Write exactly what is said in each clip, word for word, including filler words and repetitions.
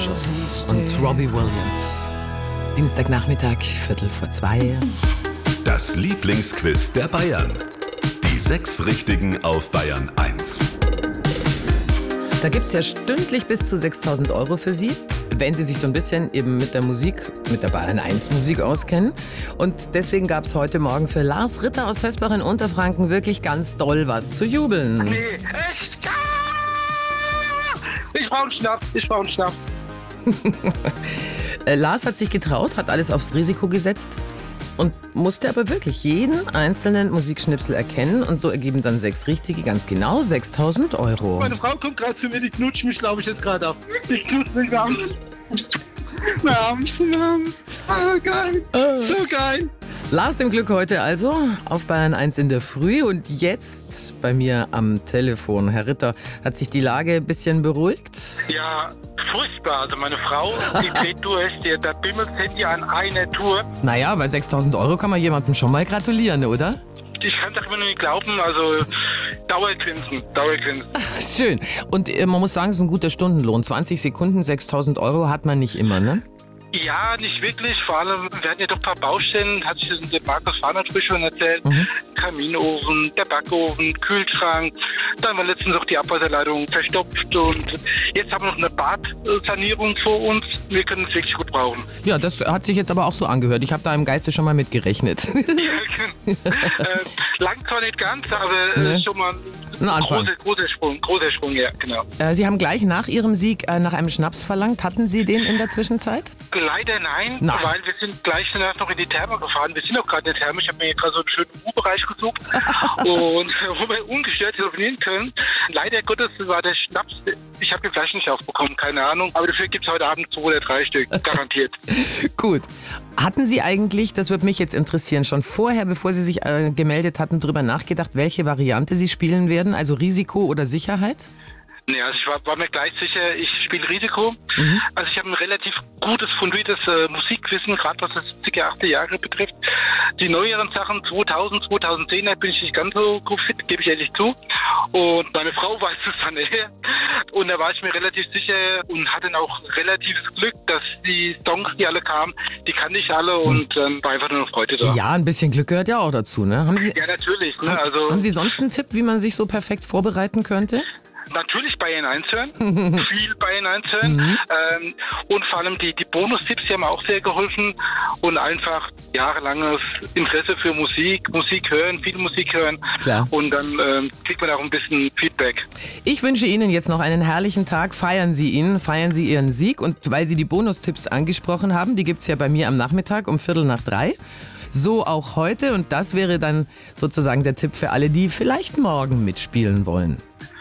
Angels und Robbie Williams. Dienstagnachmittag, Viertel vor zwei. Das Lieblingsquiz der Bayern. Die sechs Richtigen auf Bayern eins. Da gibt es ja stündlich bis zu sechstausend Euro für Sie, wenn Sie sich so ein bisschen eben mit der Musik, mit der Bayern eins Musik auskennen. Und deswegen gab es heute Morgen für Lars Ritter aus Hösbach in Unterfranken wirklich ganz doll was zu jubeln. Nee, echt? Ich brauche einen Schnaps, ich brauche einen Schnaps. Lars hat sich getraut, hat alles aufs Risiko gesetzt und musste aber wirklich jeden einzelnen Musikschnipsel erkennen. Und so ergeben dann sechs richtige, ganz genau sechstausend Euro. Meine Frau kommt gerade zu mir, die knutscht mich, glaube ich, jetzt gerade ab. Die knutscht mich am Arm. So geil, so geil. Lars im Glück heute also auf Bayern eins in der Früh. Und jetzt bei mir am Telefon. Herr Ritter, hat sich die Lage ein bisschen beruhigt? Ja, furchtbar. Also meine Frau, die dreht durch, die, da bimmelt das Handy an einer Tour. Naja, bei sechstausend Euro kann man jemandem schon mal gratulieren, oder? Ich kann es immer noch nicht glauben, also Dauergrinsen, Dauergrinsen. Schön. Und äh, man muss sagen, es ist ein guter Stundenlohn. zwanzig Sekunden, sechstausend Euro hat man nicht immer, ne? Ja, nicht wirklich. Vor allem, wir hatten ja doch ein paar Baustellen, hat sich der Markus Fahnert schon erzählt. Mhm. Kaminofen, der Backofen, Kühlschrank. Dann war letztens auch die Abwasserleitung verstopft und jetzt haben wir noch eine Badsanierung vor uns. Wir können es wirklich gut brauchen. Ja, das hat sich jetzt aber auch so angehört. Ich habe da im Geiste schon mal mitgerechnet. Ja, äh, lang zwar nicht ganz, aber äh, ne? schon mal ein großer, großer Sprung, großer Sprung, ja, genau. Äh, Sie haben gleich nach Ihrem Sieg äh, nach einem Schnaps verlangt. Hatten Sie den in der Zwischenzeit? Leider nein, Nein. weil wir sind gleich danach noch in die Therme gefahren. Wir sind auch gerade in der Therme. Ich habe mir gerade so einen schönen Ruhebereich gesucht und wo wir ungestört telefonieren können. Leider Gottes war der Schnaps, ich habe die Flaschen nicht aufbekommen, keine Ahnung. Aber dafür gibt es heute Abend zwei oder drei Stück, garantiert. Gut. Hatten Sie eigentlich, das würde mich jetzt interessieren, schon vorher, bevor Sie sich äh, gemeldet hatten, darüber nachgedacht, welche Variante Sie spielen werden? Also Risiko oder Sicherheit? Nee, also ich war, war mir gleich sicher, ich spiele Risiko. Mhm. Also ich habe ein relativ gutes, fundiertes äh, Musikwissen, gerade was das siebziger, achtziger Jahre betrifft. Die neueren Sachen, zweitausend, zweitausendzehner bin ich nicht ganz so gut fit, gebe ich ehrlich zu. Und meine Frau weiß es dann eher. Und da war ich mir relativ sicher und hatte dann auch relatives Glück, dass die Songs, die alle kamen, die kannte ich alle und ähm, war einfach nur noch Freude da. Ja, ein bisschen Glück gehört ja auch dazu, ne? Haben Sie, ja, natürlich. Ne? Haben, also, haben Sie sonst einen Tipp, wie man sich so perfekt vorbereiten könnte? Natürlich Bayern eins hören, viel Bayern eins hören mhm. ähm, und vor allem die, die Bonustipps, die haben auch sehr geholfen und einfach jahrelanges Interesse für Musik, Musik hören, viel Musik hören. Klar. Und dann ähm, kriegt man auch ein bisschen Feedback. Ich wünsche Ihnen jetzt noch einen herrlichen Tag, feiern Sie ihn, feiern Sie Ihren Sieg und weil Sie die Bonustipps angesprochen haben, die gibt es ja bei mir am Nachmittag um Viertel nach drei. So auch heute und das wäre dann sozusagen der Tipp für alle, die vielleicht morgen mitspielen wollen.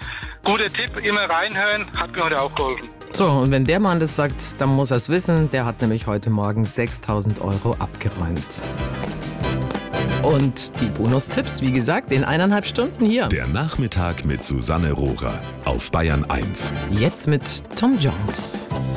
Guter Tipp, immer reinhören, hat mir heute auch geholfen. So, und wenn der Mann das sagt, dann muss er es wissen. Der hat nämlich heute Morgen sechstausend Euro abgeräumt. Und die Bonustipps, wie gesagt, in eineinhalb Stunden hier. Der Nachmittag mit Susanne Rohrer auf Bayern eins. Jetzt mit Tom Jones.